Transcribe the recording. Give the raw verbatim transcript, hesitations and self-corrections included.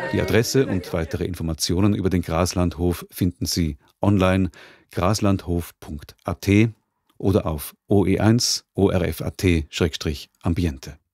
Die Adresse und weitere Informationen über den Graslandhof finden Sie online graslandhof punkt a t oder auf o e eins orf punkt a t Ambiente.